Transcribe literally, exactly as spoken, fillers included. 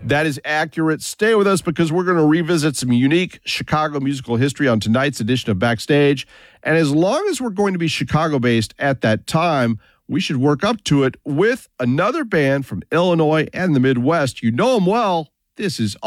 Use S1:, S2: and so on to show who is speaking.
S1: That is accurate. Stay with us because we're going to revisit some unique Chicago musical history on tonight's edition of Backstage. And as long as we're going to be Chicago-based at that time, we should work up to it with another band from Illinois and the Midwest. You know them well. This is